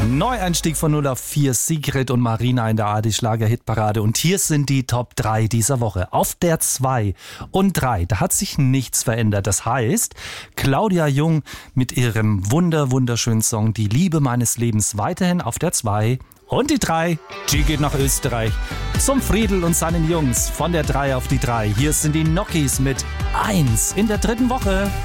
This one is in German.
Neueinstieg von 0 auf 4, Sigrid und Marina in der ARD-Schlager-Hitparade. Und hier sind die Top 3 dieser Woche. Auf der 2 und 3, da hat sich nichts verändert. Das heißt, Claudia Jung mit ihrem wunderschönen Song Die Liebe meines Lebens weiterhin auf der 2. Und die 3, die geht nach Österreich. Zum Friedl und seinen Jungs von der 3 auf die 3. Hier sind die Nokis mit 1 in der 3. Woche.